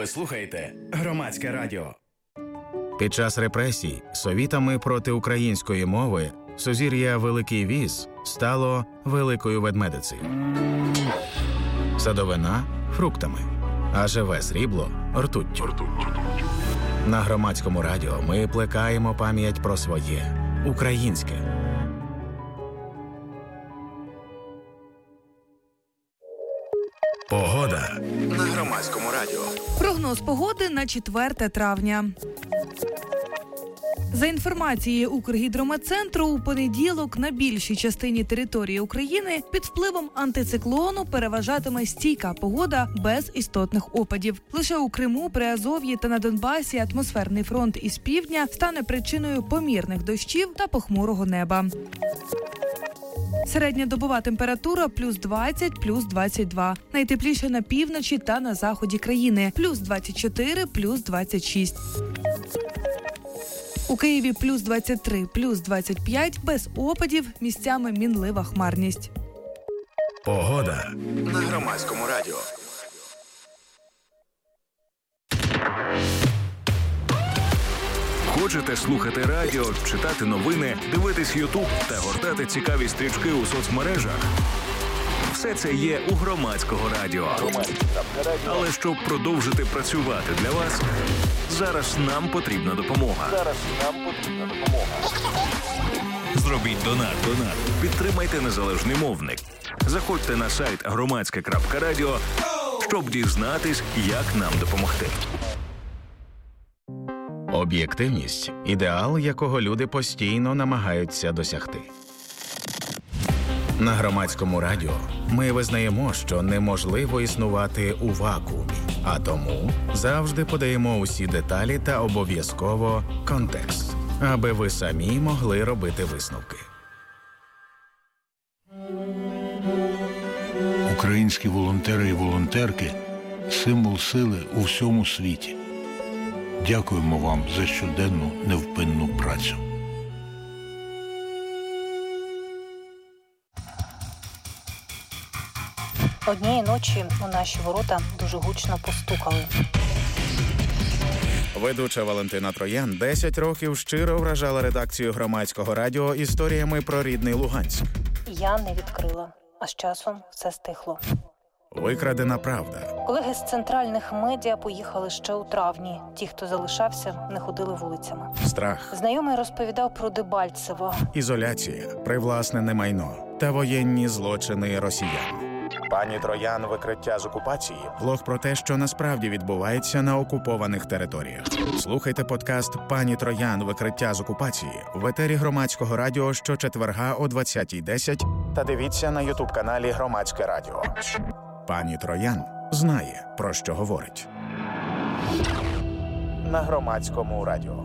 Ви слухаєте Громадське радіо. Під час репресій совітами проти української мови сузір'я Великий Віз стало Великою Ведмедицею. Садовина – фруктами, а живе срібло – ртуттю. На Громадському радіо ми плекаємо пам'ять про своє – українське. Погода на Громадському радіо. Прогноз погоди на 4 травня. За інформацією Укргідрометцентру, у понеділок на більшій частині території України під впливом антициклону переважатиме стійка погода без істотних опадів. Лише у Криму, Приазов'ї та на Донбасі атмосферний фронт із півдня стане причиною помірних дощів та похмурого неба. Середньодобова температура плюс 20, плюс 22. Найтепліше на півночі та на заході країни. Плюс 24, плюс 26. У Києві плюс 23, плюс 25, без опадів, місцями мінлива хмарність. Погода на Громадському радіо. Хочете слухати радіо, читати новини, дивитись Ютуб та гортати цікаві стрічки у соцмережах? Все це є у Громадського радіо. Але щоб продовжити працювати для вас, зараз нам потрібна допомога. Зробіть донат. Підтримайте незалежний мовник. Заходьте на сайт громадське.радіо, щоб дізнатись, як нам допомогти. Об'єктивність – ідеал, якого люди постійно намагаються досягти. На Громадському радіо ми визнаємо, що неможливо існувати у вакуумі, а тому завжди подаємо усі деталі та обов'язково контекст, аби ви самі могли робити висновки. Українські волонтери і волонтерки – символ сили у всьому світі. Дякуємо вам за щоденну невпинну працю. Однієї ночі у наші ворота дуже гучно постукали. Ведуча Валентина Троян 10 років щиро вражала редакцію Громадського радіо історіями про рідний Луганськ. Я не відкрила, а з часом все стихло. Викрадена правда. Колеги з центральних медіа поїхали ще у травні. Ті, хто залишався, не ходили вулицями. Страх. Знайомий розповідав про Дебальцево. Ізоляція, привласнене майно та воєнні злочини росіян. Пані Троян «Викриття з окупації» – блог про те, що насправді відбувається на окупованих територіях. Слухайте подкаст «Пані Троян. Викриття з окупації» в етері Громадського радіо щочетверга о 20:10 та дивіться на ютуб-каналі Громадське радіо. Пані Троян знає, про що говорить. На Громадському радіо.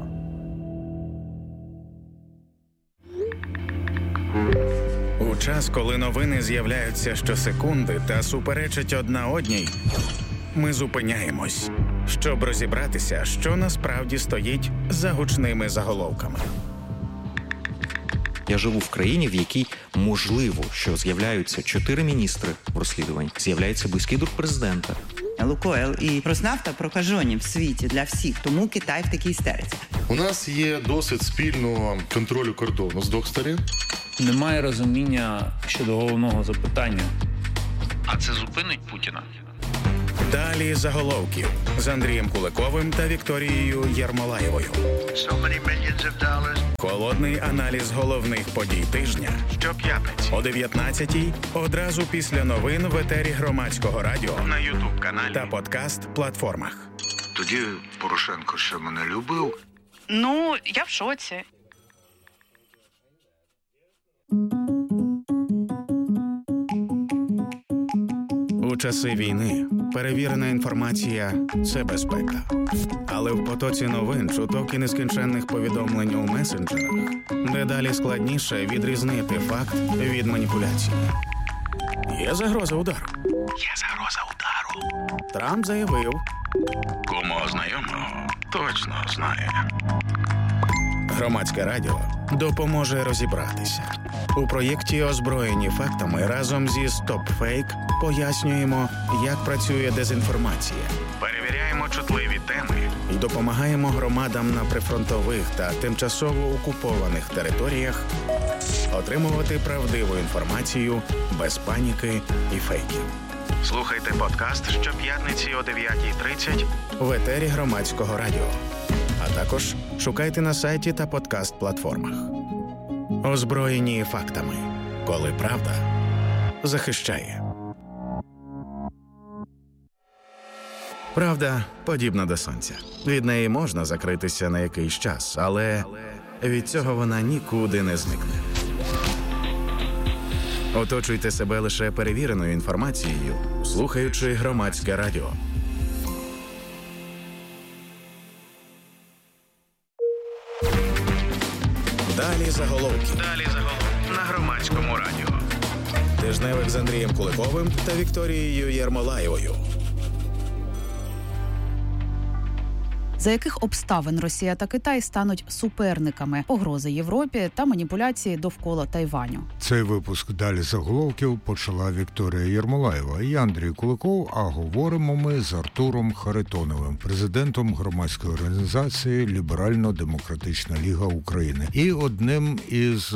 У час, коли новини з'являються щосекунди та суперечать одна одній, ми зупиняємось, щоб розібратися, що насправді стоїть за гучними заголовками. Я живу в країні, в якій можливо, що з'являються 4 міністри в розслідуванні, з'являється близький друг президента. Лукойл і Роснафта прокажені в світі для всіх, тому Китай в такій істериці. У нас є досвід спільного контролю кордону з двох сторін. Немає розуміння щодо головного запитання. А це зупинить Путіна? Далі заголовків з Андрієм Куликовим та Вікторією Єрмолаєвою. Холодний аналіз головних подій тижня. Щоп'ятниці о 19:00 одразу після новин в етері Громадського радіо на ютуб-каналі та подкаст-платформах. Тоді Порошенко ще мене любив. Ну, я в шоці. У часи війни перевірена інформація – це безпека. Але в потоці новин, чуток і нескінченних повідомлень у месенджерах дедалі складніше відрізнити факт від маніпуляції. Є загроза удару. Трамп заявив. Кому знайомого точно знає. Громадське радіо допоможе розібратися. У проєкті «Озброєні фактами» разом зі StopFake пояснюємо, як працює дезінформація. Перевіряємо чутливі теми і допомагаємо громадам на прифронтових та тимчасово окупованих територіях отримувати правдиву інформацію без паніки і фейків. Слухайте подкаст щоп'ятниці о 9:30 в етері Громадського радіо. А також шукайте на сайті та подкаст-платформах. Озброєні фактами. Коли правда захищає. Правда подібна до сонця. Від неї можна закритися на якийсь час, але від цього вона нікуди не зникне. Оточуйте себе лише перевіреною інформацією, слухаючи Громадське радіо. Далі заголовки. На Громадському радіо. Тижневик з Андрієм Куликовим та Вікторією Єрмолаєвою. За яких обставин Росія та Китай стануть суперниками, погрози Європі та маніпуляції довкола Тайваню? Цей випуск «Далі заголовків» почала Вікторія Єрмолаєва і Андрій Куликов, а говоримо ми з Артуром Харитоновим, президентом громадської організації «Ліберально-демократична ліга України» і одним із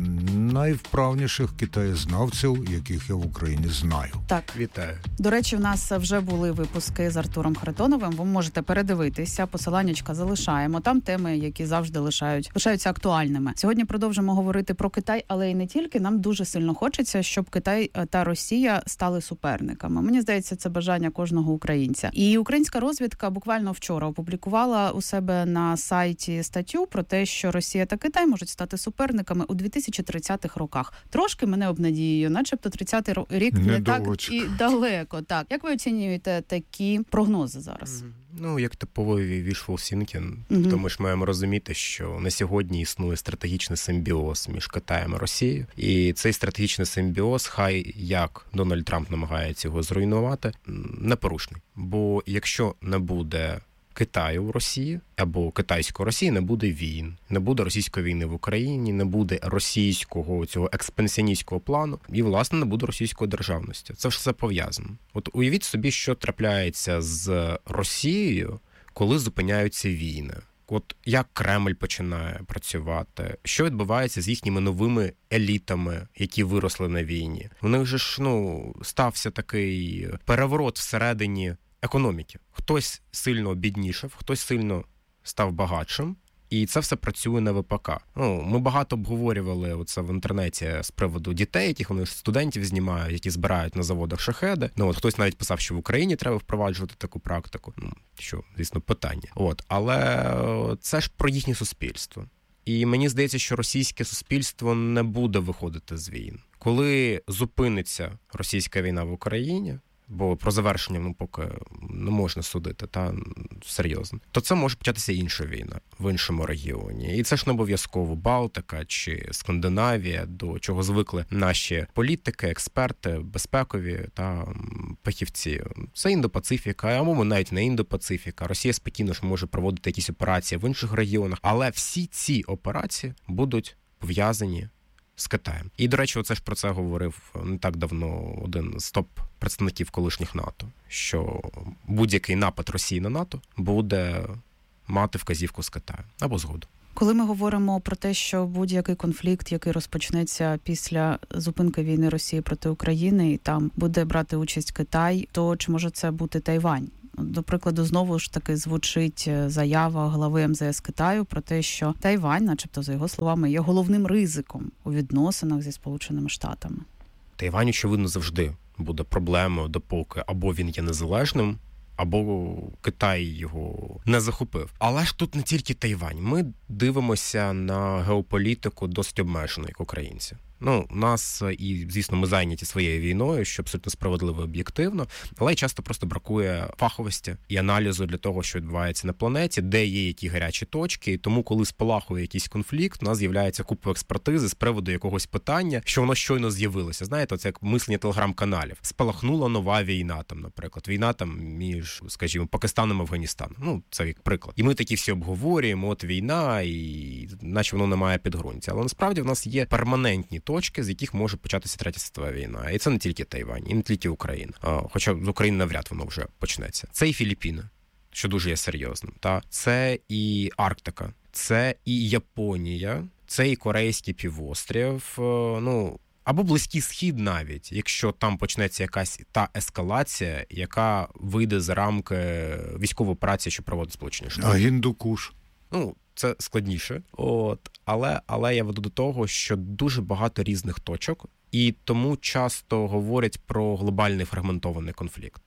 найвправніших китаєзнавців, яких я в Україні знаю. Так. Вітаю. До речі, в нас вже були випуски з Артуром Харитоновим, ви можете передивитися. Посиланнячка залишаємо. Там теми, які завжди лишаються актуальними. Сьогодні продовжимо говорити про Китай, але й не тільки. Нам дуже сильно хочеться, щоб Китай та Росія стали суперниками. Мені здається, це бажання кожного українця. І українська розвідка буквально вчора опублікувала у себе на сайті статтю про те, що Росія та Китай можуть стати суперниками у 2030-х роках. Трошки мене обнадіює, начебто 30-й рік не так і далеко. Так, як ви оцінюєте такі прогнози зараз? Ну, як типовий wishful thinking, то ми ж маємо розуміти, що на сьогодні існує стратегічний симбіоз між Китаєм і Росією. І цей стратегічний симбіоз, хай як Дональд Трамп намагається його зруйнувати, непорушний. Бо якщо не буде Китаю в Росії, або китайської Росії, не буде війн, не буде російської війни в Україні, не буде російського цього експансіоністського плану і, власне, не буде російської державності. Це все пов'язано. От уявіть собі, що трапляється з Росією, коли зупиняються війни. От як Кремль починає працювати, що відбувається з їхніми новими елітами, які виросли на війні. У них же ж, стався такий переворот всередині економіки. Хтось сильно обіднішав, хтось сильно став багатшим, і це все працює на ВПК. Ми багато обговорювали оце в інтернеті з приводу дітей, яких вони студентів знімають, які збирають на заводах шахеди. Хтось навіть писав, що в Україні треба впроваджувати таку практику. Що, звісно, питання. Але це ж про їхнє суспільство. І мені здається, що російське суспільство не буде виходити з війн. Коли зупиниться російська війна в Україні, бо про завершення поки не можна судити, серйозно, то це може початися інша війна в іншому регіоні. І це ж не обов'язково Балтика чи Скандинавія, до чого звикли наші політики, експерти, безпекові та фахівці. Це Індо-Пацифіка, або навіть не Індо-Пацифіка. Росія спокійно ж може проводити якісь операції в інших регіонах, але всі ці операції будуть пов'язані з Китаєм. І, до речі, оце ж про це говорив не так давно один з топ-представників колишніх НАТО, що будь-який напад Росії на НАТО буде мати вказівку з Китаю або згоду. Коли ми говоримо про те, що будь-який конфлікт, який розпочнеться після зупинки війни Росії проти України, і там буде брати участь Китай, то чи може це бути Тайвань? До прикладу, знову ж таки звучить заява глави МЗС Китаю про те, що Тайвань, начебто, за його словами, є головним ризиком у відносинах зі Сполученими Штатами. Тайвань, очевидно, завжди буде проблемою, допоки або він є незалежним, або Китай його не захопив. Але ж тут не тільки Тайвань. Ми дивимося на геополітику досить обмежено, як українці. Ну, у нас, і, звісно, ми зайняті своєю війною, що абсолютно справедливо і об'єктивно, але часто просто бракує фаховості і аналізу для того, що відбувається на планеті, де є які гарячі точки. І тому, коли спалахує якийсь конфлікт, у нас з'являється купа експертизи з приводу якогось питання, що воно щойно з'явилося. Знаєте, це як мислення телеграм-каналів. Спалахнула нова війна, там, наприклад. Війна там між, скажімо, Пакистаном і Афганістаном. Ну, це як приклад. І ми такі всі обговорюємо, от війна, і наче воно не має підґрунтя. Але насправді в нас є перманентні точки, з яких може початися Третя світова війна. І це не тільки Тайвань, і не тільки Україна. Хоча з України навряд воно вже почнеться. Це і Філіппіни, що дуже є серйозним. Це і Арктика, це і Японія, це і Корейський півострів, або Близький Схід навіть, якщо там почнеться якась та ескалація, яка вийде за рамки військової операції, що проводить Сполучені Штати. А Гіндукуш? Це складніше. Але я веду до того, що дуже багато різних точок, і тому часто говорять про глобальний фрагментований конфлікт,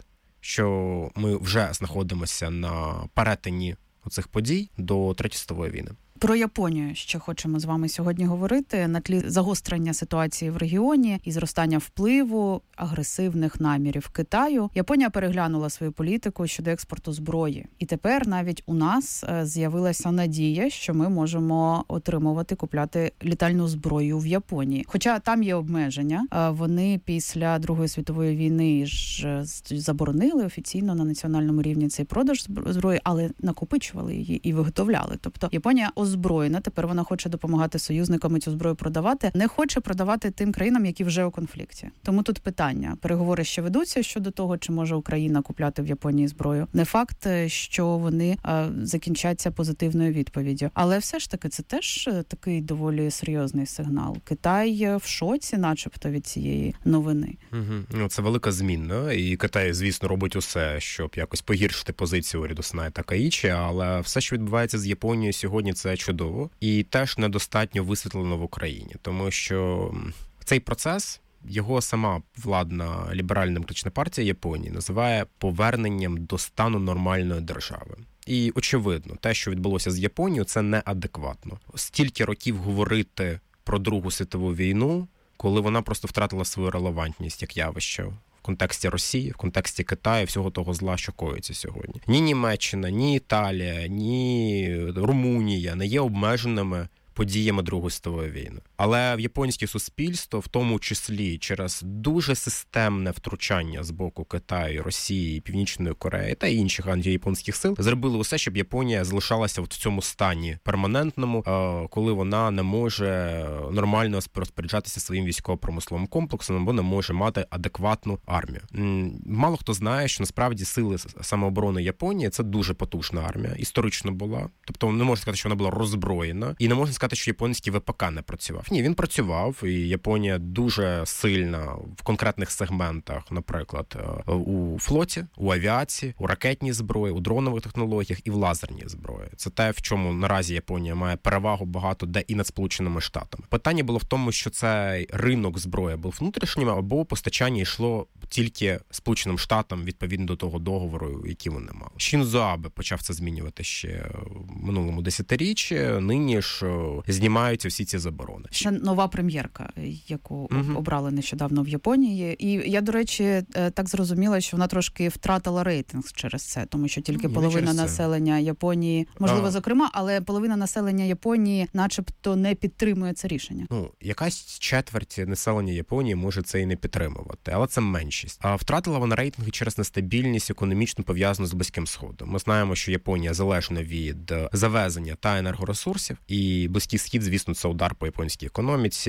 що ми вже знаходимося на перетині оцих подій до Третьої світової війни. Про Японію ще хочемо з вами сьогодні говорити на тлі загострення ситуації в регіоні і зростання впливу агресивних намірів Китаю. Японія переглянула свою політику щодо експорту зброї. І тепер навіть у нас з'явилася надія, що ми можемо купляти літальну зброю в Японії. Хоча там є обмеження. Вони після Другої світової війни ж заборонили офіційно на національному рівні цей продаж зброї, але накопичували її і виготовляли. Тобто Японія озброєна, тепер вона хоче допомагати союзникам цю зброю продавати, не хоче продавати тим країнам, які вже у конфлікті. Тому тут питання. Переговори ще ведуться щодо того, чи може Україна купляти в Японії зброю. Не факт, що вони закінчаться позитивною відповіддю. Але все ж таки це теж такий доволі серйозний сигнал. Китай в шоці, начебто, від цієї новини. Це велика зміна. І Китай, звісно, робить усе, щоб якось погіршити позицію уряду Сунае Такаїчі, але все, що відбувається з Японією сьогодні, це чудово. І теж недостатньо висвітлено в Україні. Тому що цей процес, його сама владна ліберально-демократична партія Японії називає поверненням до стану нормальної держави. І, очевидно, те, що відбулося з Японією, це неадекватно. Стільки років говорити про Другу світову війну, коли вона просто втратила свою релевантність як явище в контексті Росії, в контексті Китаю, всього того зла, що коїться сьогодні. Ні Німеччина, ні Італія, ні Румунія не є обмеженими подіями Другої світової війни. Але в японське суспільство, в тому числі через дуже системне втручання з боку Китаю, Росії, Північної Кореї та інших антияпонських сил, зробили усе, щоб Японія залишалася в цьому стані перманентному, коли вона не може нормально розпоряджатися своїм військово-промисловим комплексом, або не може мати адекватну армію. Мало хто знає, що насправді сили самооборони Японії – це дуже потужна армія, історично була. Тобто не можна сказати, що вона була роззброєна, і не можна сказати, що японський ВПК не працював. Ні, він працював, і Японія дуже сильна в конкретних сегментах, наприклад, у флоті, у авіації, у ракетній зброї, у дронових технологіях і в лазерній зброї. Це те, в чому наразі Японія має перевагу багато де і над Сполученими Штатами. Питання було в тому, що цей ринок зброї був внутрішнім, або постачання йшло тільки Сполученим Штатам відповідно до того договору, який вони мали. Шінзо Абе почав це змінювати ще в минулому десятиріччі. Нині ж знімаються всі ці заборони. Ще нова прем'єрка, яку обрали нещодавно в Японії. І я, до речі, так зрозуміла, що вона трошки втратила рейтинг через це, тому що тільки половина населення Японії, можливо, зокрема, але половина населення Японії начебто не підтримує це рішення. Якась четверть населення Японії може це і не підтримувати, але це меншість. А втратила вона рейтинги через нестабільність економічно пов'язану з Близьким Сходом. Ми знаємо, що Японія залежна від завезення та енергоресурсів, і Близький Схід, звісно, це удар по японській економіці,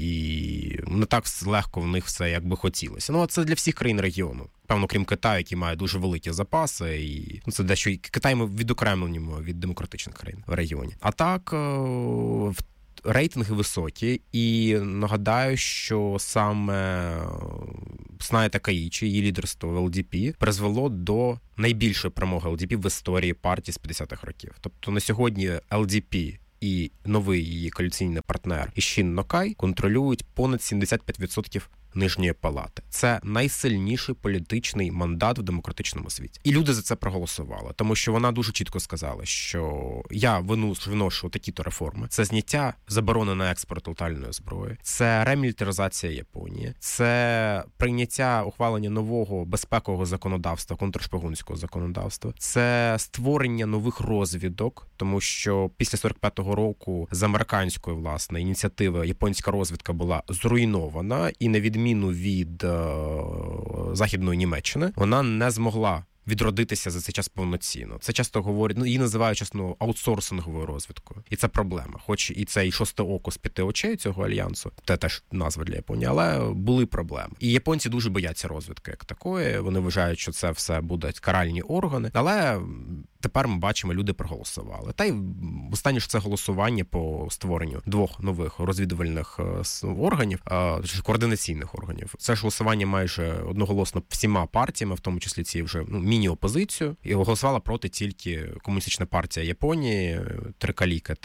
і не так легко в них все, як би хотілося. А це для всіх країн регіону. Певно, крім Китаю, який має дуже великі запаси, і це дещо Китай ми відокремлюємо від демократичних країн в регіоні. А так, рейтинги високі, і нагадаю, що саме Сунае Такаїчі, її лідерство в ЛДП призвело до найбільшої перемоги ЛДП в історії партії з 50-х років. Тобто на сьогодні ЛДП і новий її коаліційний партнер Ісшін Нокай контролюють понад 75% Нижньої Палати. Це найсильніший політичний мандат в демократичному світі. І люди за це проголосували, тому що вона дуже чітко сказала, що я виношу такі-то реформи. Це зняття заборони на експорт летальної зброї, це ремілітаризація Японії, це прийняття, ухвалення нового безпекового законодавства, контршпигунського законодавства, це створення нових розвідок, тому що після 45-го року з американської, власне, ініціативи японська розвідка була зруйнована, і на відміну від Західної Німеччини, вона не змогла відродитися за цей час повноцінно. Це часто говорять, її називають чесно аутсорсинговою розвідкою. І це проблема. Хоч і це і шосте око з 5 очей цього альянсу, це теж назва для Японії, але були проблеми. І японці дуже бояться розвідки як такої. Вони вважають, що це все будуть каральні органи. Але тепер ми бачимо, люди проголосували. Та й останнє ж це голосування по створенню 2 нових розвідувальних органів, координаційних органів. Це ж голосування майже одноголосно всіма партіями, в тому числі ці вже міні-опозицію, і голосувала проти тільки Комуністична партія Японії, Трикаліки,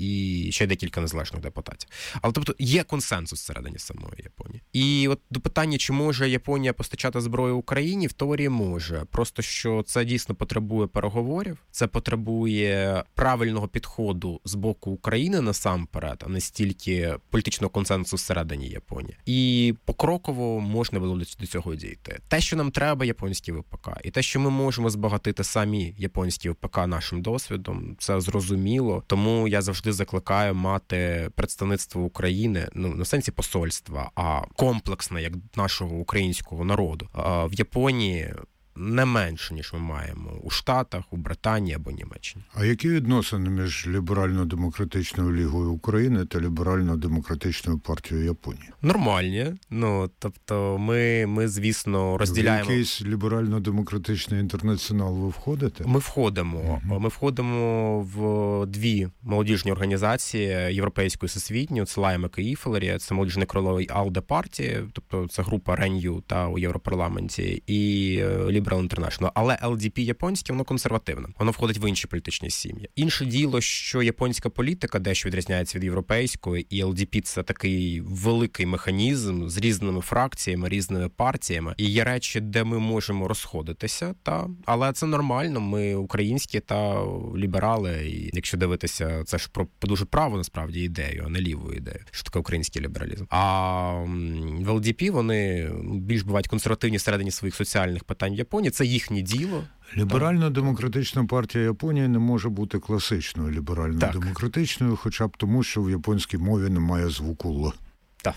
і ще декілька незалежних депутатів. Але тобто є консенсус всередині самої Японії. І от до питання, чи може Японія постачати зброю Україні, в теорії може. Просто що це дійсно потребує переговорів, це потребує правильного підходу з боку України насамперед, а не стільки політичного консенсусу всередині Японії. І покроково можна було до цього дійти. Те, що нам треба, японські ВПК, і те, що ми можемо збагатити самі японські ВПК нашим досвідом, це зрозуміло. Тому я завжди закликаю мати представництво України, не в сенсі посольства, а комплексне, як нашого українського народу. В Японії не менше, ніж ми маємо у Штатах, у Британії або Німеччині. А які відносини між Ліберально-демократичною лігою України та Ліберально-демократичною партією Японії? Нормальні. Тобто ми звісно, розділяємо... В якийсь Ліберально-демократичний інтернаціонал ви входите? Ми входимо. Ми входимо в 2 молодіжні організації європейської всесвітньої, це Лаймек і Іфелері, це молодіжне крило АЛДЕ партії, тобто це група Рен'ю та у Європарламенті, і Liberal International. Але ЛДП японське, воно консервативне. Воно входить в інші політичні сім'ї. Інше діло, що японська політика дещо відрізняється від європейської, і ЛДП – це такий великий механізм з різними фракціями, різними партіями. І є речі, де ми можемо розходитися, але це нормально. Ми українські та ліберали, і якщо дивитися, це ж про дуже праву, насправді, ідею, а не ліву ідею, що таке український лібералізм. А в ЛДП вони більш бувають консервативні всередині своїх соціальних питань в Японії, це їхнє діло. Ліберально-демократична партія Японії не може бути класичною ліберально-демократичною, хоча б тому, що в японській мові немає звуку «л». Так.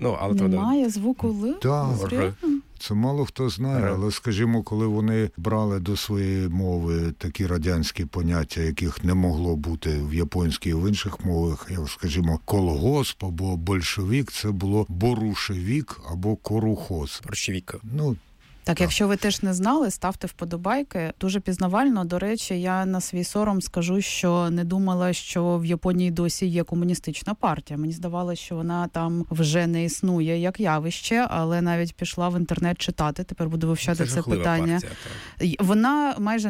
Немає звуку «л»? Так. Це мало хто знає, але, скажімо, коли вони брали до своєї мови такі радянські поняття, яких не могло бути в японській і в інших мовах, скажімо, колгосп або большевік, це було борушевік або корухоз. Борщевік. Так, якщо ви теж не знали, ставте вподобайки. Дуже пізнавально. До речі, я на свій сором скажу, що не думала, що в Японії досі є комуністична партія. Мені здавалося, що вона там вже не існує як явище, але навіть пішла в інтернет читати. Тепер буду вивчати це питання. Партія, вона майже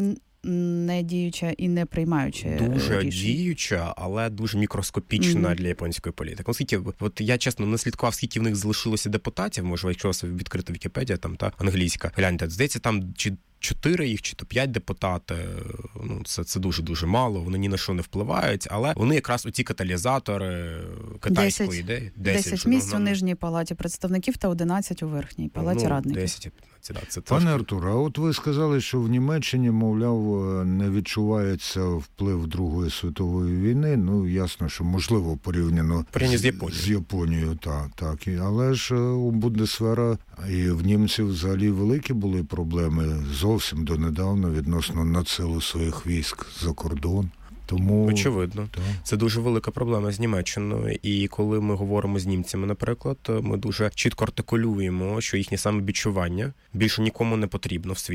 не діюча і не приймаюча дуже рішень. Діюча, але дуже мікроскопічна для японської політики. Оскільки, я чесно не слідкував, скільки в них залишилося депутатів, може, якщо відкрита Вікіпедія, там англійська. Гляньте, здається, там чи 4 їх, чи то 5 депутати. Це дуже-дуже мало, вони ні на що не впливають, але вони якраз оці каталізатори китайської ідеї. 10 місць у Нижній палаті представників та 11 у Верхній палаті радників. 10. Пане Артуре, а от ви сказали, що в Німеччині, мовляв, не відчувається вплив Другої світової війни. Ясно, що можливо порівняно з Японією, так. Але ж у Бундесвера і в німців взагалі великі були проблеми зовсім донедавна відносно надсилу своїх військ за кордон. Тому очевидно, це дуже велика проблема з Німеччиною. І коли ми говоримо з німцями, наприклад, ми дуже чітко артикулюємо, що їхнє самовідчування більше нікому не потрібно в світі.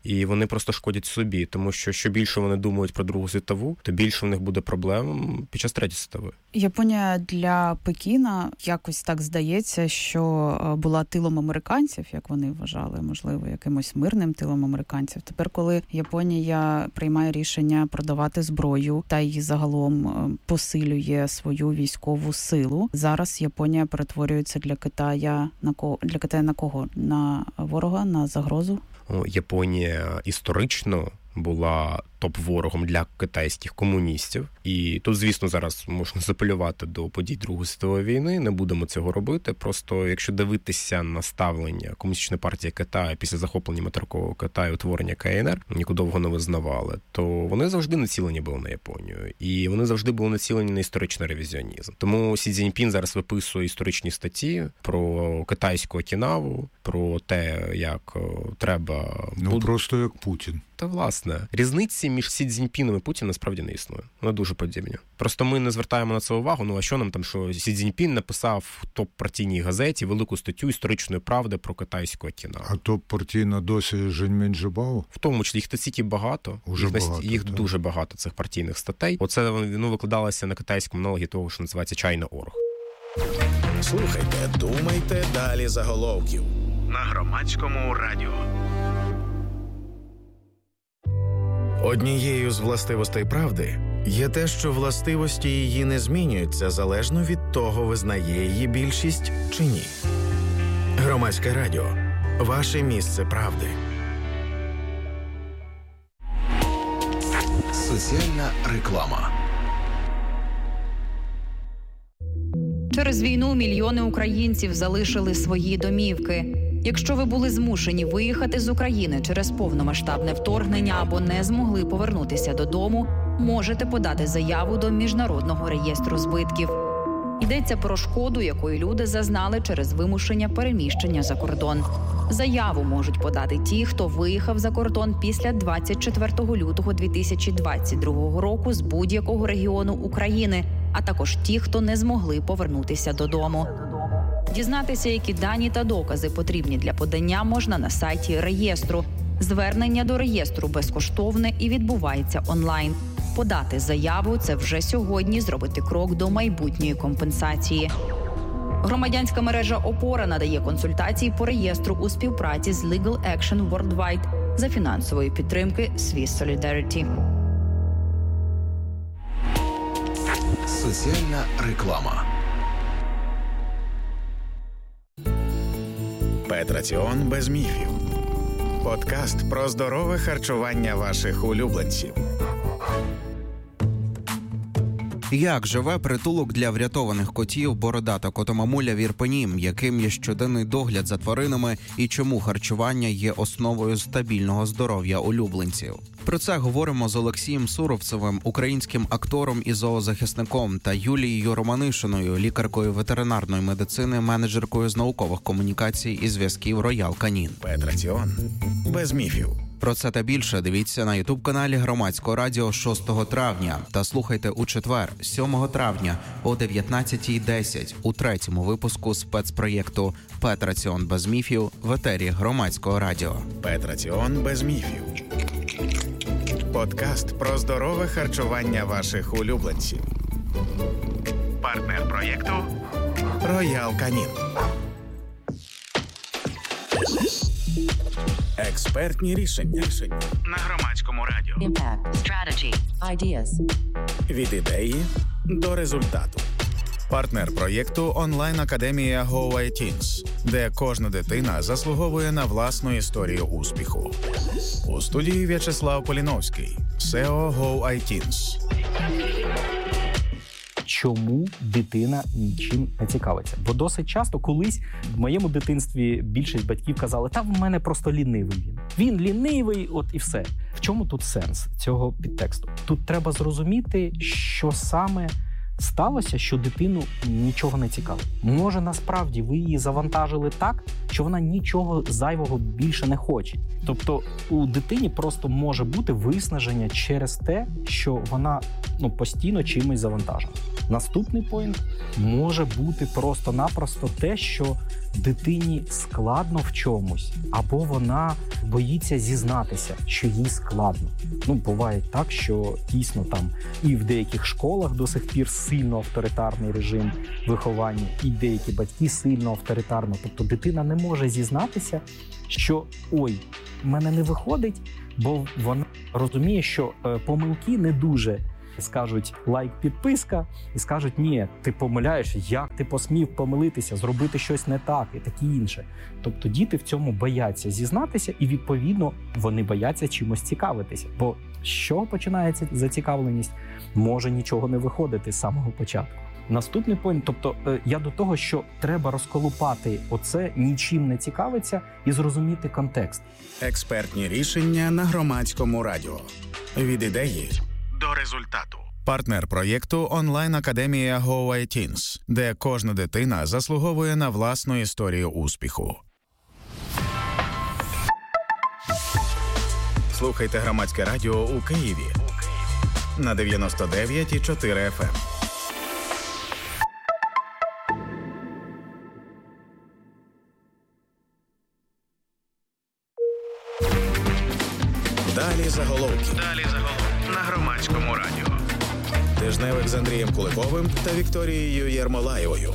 І вони просто шкодять собі, тому що більше вони думають про Другу світову, то більше в них буде проблем під час Третьої світової. Японія для Пекіна якось так здається, що була тилом американців, як вони вважали, можливо, якимось мирним тилом американців. Тепер, коли Японія приймає рішення продавати зброю та й загалом посилює свою військову силу, зараз Японія перетворюється для Китая на кого? На ворога, на загрозу? Японія історично була топ-ворогом для китайських комуністів. І тут, звісно, зараз можна запелювати до подій Другої світової війни, не будемо цього робити. Просто, якщо дивитися на ставлення Комуністичної партії Китаю після захоплення материкового Китаю, утворення КНР, яку довго не визнавали, то вони завжди націлені були на Японію. І вони завжди були націлені на історичний ревізіонізм. Тому Сі Цзіньпін зараз виписує історичні статті про китайську Окінаву, про те, як треба... просто як Путін. Та, власне, різниці між Сі Цзіньпіном і Путіним насправді не існує. Вони дуже подібні. Просто ми не звертаємо на це увагу. А що нам там, що Сі Цзіньпін написав в топ-партійній газеті велику статтю історичної правди про китайську Окінаву. А топ-партійна досі Жіньмін Джебао? В тому числі їх статті багато. Їх дуже багато, цих партійних статей. Оце викладалося на китайському аналогі того, що називається China.org. Слухайте, думайте далі заголовків на Громадському радіо. Однією з властивостей правди є те, що властивості її не змінюються залежно від того, визнає її більшість чи ні. Громадське радіо. Ваше місце правди. Соціальна реклама. Через війну мільйони українців залишили свої домівки. Якщо ви були змушені виїхати з України через повномасштабне вторгнення або не змогли повернутися додому, можете подати заяву до Міжнародного реєстру збитків. Йдеться про шкоду, якої люди зазнали через вимушення переміщення за кордон. Заяву можуть подати ті, хто виїхав за кордон після 24 лютого 2022 року з будь-якого регіону України, а також ті, хто не змогли повернутися додому. Дізнатися, які дані та докази потрібні для подання, можна на сайті реєстру. Звернення до реєстру безкоштовне і відбувається онлайн. Подати заяву – це вже сьогодні зробити крок до майбутньої компенсації. Громадянська мережа «Опора» надає консультації по реєстру у співпраці з Legal Action Worldwide за фінансової підтримки Swiss Solidarity. Соціальна реклама. Петраціон без міфів. Подкаст про здорове харчування ваших улюбленців. Як живе притулок для врятованих котів «Бородата котомамуля» в Ірпені, яким є щоденний догляд за тваринами і чому харчування є основою стабільного здоров'я улюбленців. Про це говоримо з Олексієм Суровцевим, українським актором і зоозахисником, та Юлією Романишиною, лікаркою ветеринарної медицини, менеджеркою з наукових комунікацій і зв'язків Роял Канін. Петраціон без міфів. Про це та більше дивіться на ютуб-каналі Громадського радіо 6 травня та слухайте у четвер, 7 травня о 19:10 у третьому випуску спецпроєкту «Петраціон без міфів» в етері Громадського радіо. Петраціон без міфів. Подкаст про здорове харчування ваших улюбленців. Партнер проєкту Роял Канін. Експертні рішення на Громадському радіо. Impact, strategy, ideas. Від ідеї до результату. Партнер проєкту онлайн-академія Go iTeens, де кожна дитина заслуговує на власну історію успіху. У студії В'ячеслав Поліновський, SEO Go iTeens. Чому дитина нічим не цікавиться? Бо досить часто колись в моєму дитинстві більшість батьків казали, та в мене просто лінивий він. Він лінивий, от і все. В чому тут сенс цього підтексту? Тут треба зрозуміти, що саме сталося, що дитину нічого не цікавить. Може, насправді ви її завантажили так, що вона нічого зайвого більше не хоче. Тобто у дитині просто може бути виснаження через те, що вона постійно чимось завантажена. Наступний поінт може бути просто-напросто те, що дитині складно в чомусь, або вона боїться зізнатися, що їй складно. Буває так, що дійсно там і в деяких школах до сих пір сильно авторитарний режим виховання, і деякі батьки сильно авторитарно. Тобто дитина не може зізнатися, що «ой, в мене не виходить», бо вона розуміє, що помилки не дуже скажуть лайк, підписка, і скажуть ні, ти помиляєш, як ти посмів помилитися, зробити щось не так і таке інше. Тобто діти в цьому бояться зізнатися і, відповідно, вони бояться чимось цікавитися. Бо з чого починається зацікавленість? Може нічого не виходити з самого початку. Наступний поінт, тобто я до того, що треба розколупати оце нічим не цікавиться і зрозуміти контекст. Експертні рішення на Громадському радіо. Від ідеї до результату. Партнер проєкту онлайн-академія GoITeens, де кожна дитина заслуговує на власну історію успіху. Слухайте Громадське радіо у Києві на 99,4 FM. Далі заголовки на Громадському радіо. Тижневик з Андрієм Куликовим та Вікторією Єрмолаєвою.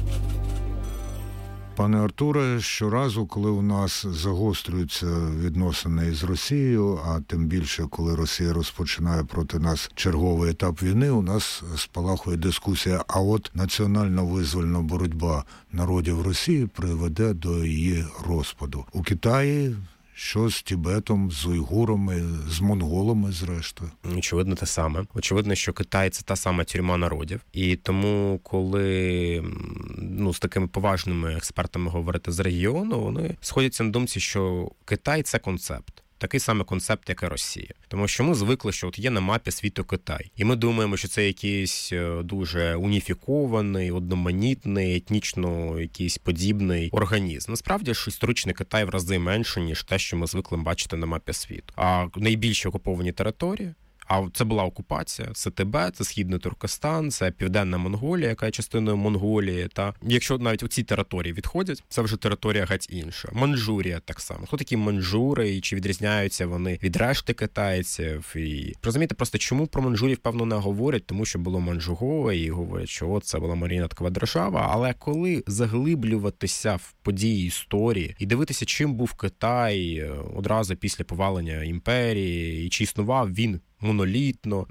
Пане Артуре, щоразу, коли у нас загострюються відносини з Росією, а тим більше, коли Росія розпочинає проти нас черговий етап війни, у нас спалахує дискусія, а от національно-визвольна боротьба народів Росії приведе до її розпаду. У Китаї що з Тібетом, з уйгурами, з монголами, зрештою? Очевидно, те саме. Очевидно, що Китай – це та сама тюрма народів. І тому, коли з такими поважними експертами говорити з регіону, вони сходяться на думці, що Китай – це концепт. Такий самий концепт, як і Росія. Тому що ми звикли, що от є на мапі світу Китай. І ми думаємо, що це якийсь дуже уніфікований, одноманітний, етнічно якийсь подібний організм. Насправді ж історичний Китай в рази менше, ніж те, що ми звикли бачити на мапі світу. А найбільші окуповані території, а це була окупація, це Тибет, це Східний Туркестан, це Південна Монголія, яка є частиною Монголії. Та якщо навіть у ці території відходять, це вже територія геть інша. Манчжурія так само. Хто такі манчжури і чи відрізняються вони від решти китайців? І розумієте, просто чому про манчжурів, певно, не говорять, тому що було Манчжуго, і говорять, що це була маріоneткова держава. Але коли заглиблюватися в події історії і дивитися, чим був Китай одразу після повалення імперії, і чи існував він монолітно,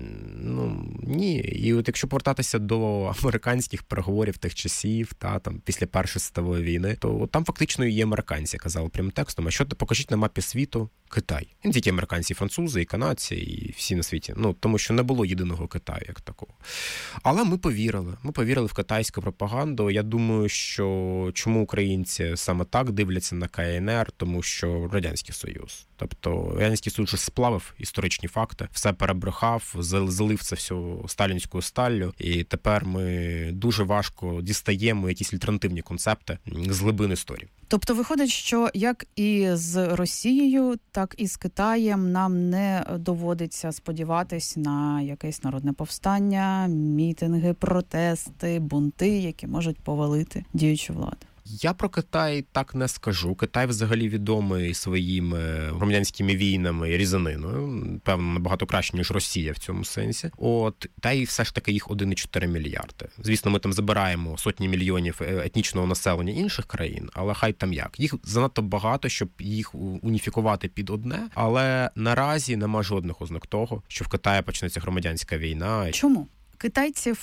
ні. І от якщо повертатися до американських переговорів тих часів, після Першої світової війни, то там фактично і американці казали прямим текстом, а що ти покажіть на мапі світу Китай. І не тільки американці, і французи, і канадці, і всі на світі. Тому що не було єдиного Китаю як такого. Але ми повірили. Ми повірили в китайську пропаганду. Я думаю, що чому українці саме так дивляться на КНР, тому що Радянський Союз. Тобто Радянський Союз вже сплавив історичні факти, все перебрехав, залив це все сталінською сталлю, і тепер ми дуже важко дістаємо якісь альтернативні концепти з глибин історії. Тобто виходить, що як і з Росією, так і з Китаєм нам не доводиться сподіватись на якесь народне повстання, мітинги, протести, бунти, які можуть повалити діючу владу. Я про Китай так не скажу. Китай взагалі відомий своїми громадянськими війнами і різаниною. Певно, набагато краще, ніж Росія в цьому сенсі. Та й все ж таки їх 1,4 мільярди. Звісно, ми там забираємо сотні мільйонів етнічного населення інших країн, але хай там як. Їх занадто багато, щоб їх уніфікувати під одне, але наразі нема жодних ознак того, що в Китаї почнеться громадянська війна. Чому? Китайців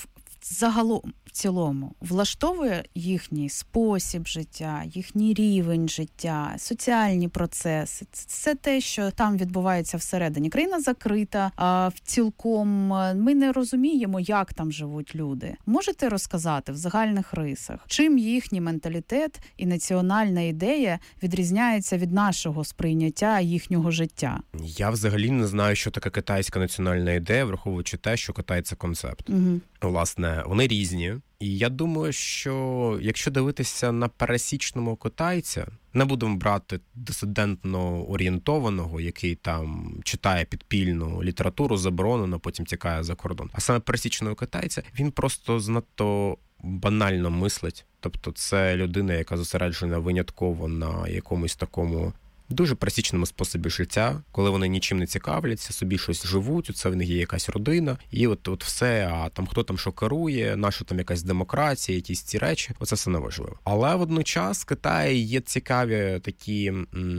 загалом, в цілому, влаштовує їхній спосіб життя, їхній рівень життя, соціальні процеси. Це те, що там відбувається всередині. Країна закрита, а в цілком ми не розуміємо, як там живуть люди. Можете розказати в загальних рисах, чим їхній менталітет і національна ідея відрізняється від нашого сприйняття їхнього життя? Я взагалі не знаю, що таке китайська національна ідея, враховуючи те, що Китай – це концепт. Угу. Власне, вони різні. І я думаю, що якщо дивитися на пересічного китайця, не будемо брати дисидентно орієнтованого, який там читає підпільну літературу, заборонено, потім тікає за кордон. А саме пересічного китайця, він просто занадто банально мислить. Тобто це людина, яка зосереджена винятково на якомусь такому дуже пересічному способі життя, коли вони нічим не цікавляться, собі щось живуть, це в них є якась родина, і от все, а там хто там що керує, наша там якась демократія, якісь ці речі, оце все неважливо. Але водночас в Китаї є цікаві такі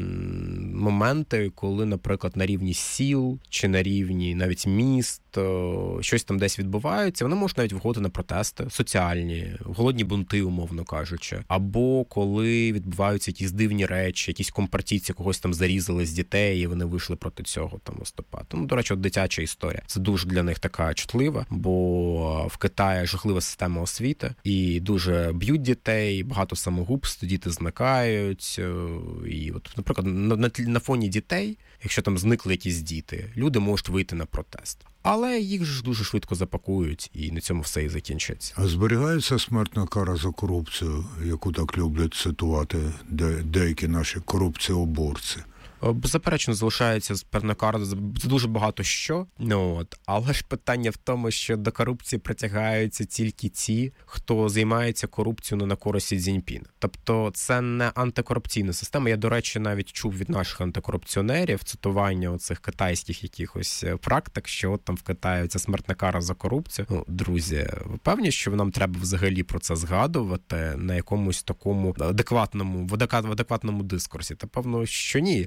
моменти, коли, наприклад, на рівні сіл, чи на рівні навіть міст, щось там десь відбувається, вони можуть навіть виходити на протести соціальні, голодні бунти, умовно кажучи, або коли відбуваються якісь дивні речі, якісь компартійці когось там зарізали з дітей, і вони вийшли проти цього там виступати. Ну, до речі, от дитяча історія. Це дуже для них така чутлива, бо в Китаї жахлива система освіти, і дуже б'ють дітей, багато самогубств, діти зникають. І от, наприклад, на фоні дітей, якщо там зникли якісь діти, люди можуть вийти на протест. Але їх ж дуже швидко запакують, і на цьому все і закінчиться. А зберігається смертна кара за корупцію, яку так люблять цитувати деякі наші корупціоборці? Беззаперечно, залишається смертна кара за дуже багато що. Але ж питання в тому, що до корупції притягаються тільки ті, хто займається корупцією на користь Сі Цзіньпіна. Тобто це не антикорупційна система. Я, до речі, навіть чув від наших антикорупціонерів цитування оцих китайських якихось практик, що от там в Китаї ця смертна кара за корупцію. Друзі, ви певні, що нам треба взагалі про це згадувати на якомусь такому адекватному дискурсі? Та певно, що ні.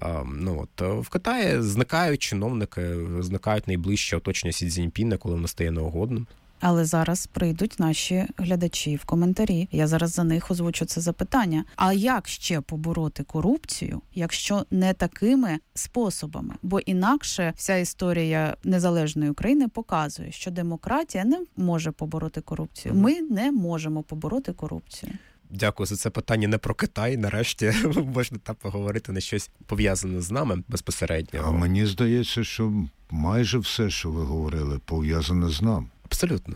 В Китаї зникають чиновники, зникають найближче оточення Сі Цзіньпіна, коли воно стає неугодним. Але зараз прийдуть наші глядачі в коментарі. Я зараз за них озвучу це запитання. А як ще побороти корупцію, якщо не такими способами? Бо інакше вся історія незалежної України показує, що демократія не може побороти корупцію. Ми не можемо побороти корупцію. Дякую за це питання не про Китай. Нарешті можна там поговорити на щось пов'язане з нами безпосередньо. А мені здається, що майже все, що ви говорили, пов'язане з нами. Абсолютно.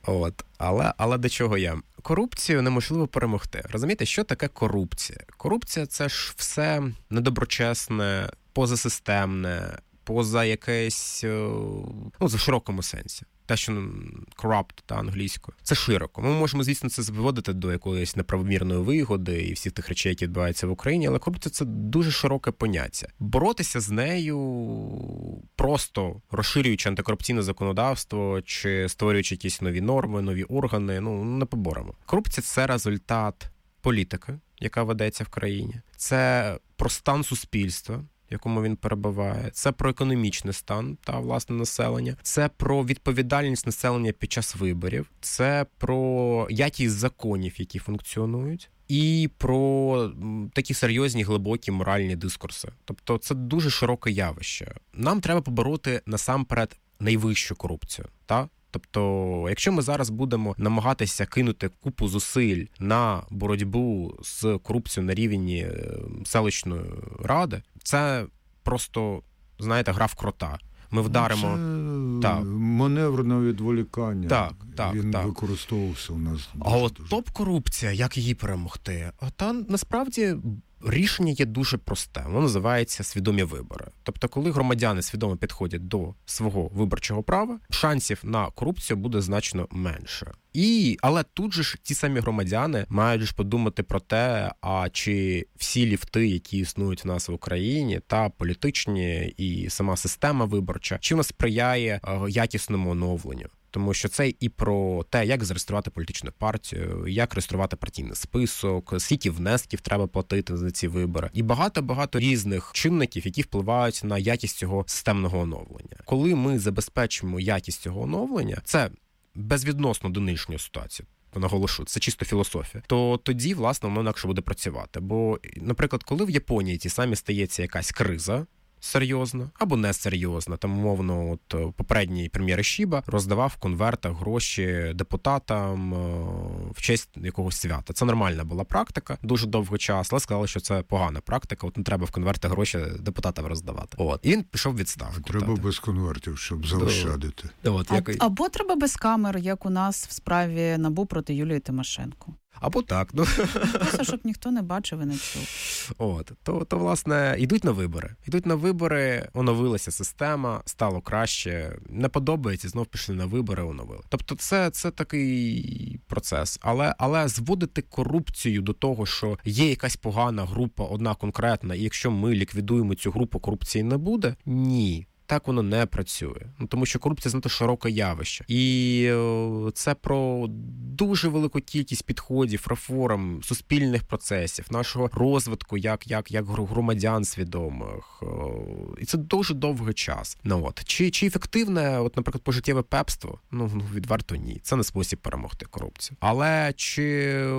Але до чого я? Корупцію неможливо перемогти. Розумієте, що таке корупція? Корупція – це ж все недоброчесне, позасистемне, поза якесь, в широкому сенсі. Те, що corrupt та англійською. Це широко. Ми можемо, звісно, це зводити до якоїсь неправомірної вигоди і всіх тих речей, які відбуваються в Україні, але корупція – це дуже широке поняття. Боротися з нею, просто розширюючи антикорупційне законодавство чи створюючи якісь нові норми, нові органи, не поборемо. Корупція – це результат політики, яка ведеться в країні. Це про стан суспільства, в якому він перебуває. Це про економічний стан та власне населення. Це про відповідальність населення під час виборів. Це про якість законів, які функціонують. І про такі серйозні, глибокі моральні дискурси. Тобто це дуже широке явище. Нам треба побороти насамперед найвищу корупцію, та? Тобто, якщо ми зараз будемо намагатися кинути купу зусиль на боротьбу з корупцією на рівні селищної ради, це просто, знаєте, гра в крота. Ми вдаримо... Це маневрне відволікання. Він так. використовувався у нас. А от топ-корупція, як її перемогти? Та насправді рішення є дуже просте. Воно називається свідомі вибори. Тобто, коли громадяни свідомо підходять до свого виборчого права, шансів на корупцію буде значно менше. Але тут же ж ті самі громадяни мають ж подумати про те, а чи всі ліфти, які існують в нас в Україні, та політичні і сама система виборча, чи вона сприяє якісному оновленню. Тому що це і про те, як зареєструвати політичну партію, як реєструвати партійний список, скільки внесків треба платити за ці вибори. І багато-багато різних чинників, які впливають на якість цього системного оновлення. Коли ми забезпечимо якість цього оновлення, це безвідносно до нинішньої ситуації, наголошу, це чисто філософія, то тоді, власне, воно інакше буде працювати. Бо, наприклад, коли в Японії ті самі стається якась криза, серйозно або несерйозно. Там, умовно, от попередній прем'єр Шіба роздавав в конвертах гроші депутатам в честь якогось свята. Це нормальна була практика, дуже довгий час, але сказали, що це погана практика, от не треба в конвертах гроші депутатам роздавати. От. І він пішов в відставку. Треба без конвертів, щоб заощадити. Або треба без камер, як у нас в справі НАБУ проти Юлії Тимошенко. Або так. Просто, щоб ніхто не бачив і не чув. То, власне, йдуть на вибори, оновилася система, стало краще, не подобається, знов пішли на вибори, оновили. Тобто це такий процес. Але зводити корупцію до того, що є якась погана група, одна конкретна, і якщо ми ліквідуємо цю групу, корупції не буде? Ні. Так воно не працює. Тому що корупція занадто широке явище. І це про дуже велику кількість підходів, реформ, суспільних процесів, нашого розвитку як громадян свідомих. І це дуже довгий час. Чи ефективне, наприклад, пожиттєве пепство? Відверто ні. Це не спосіб перемогти корупцію. Але чи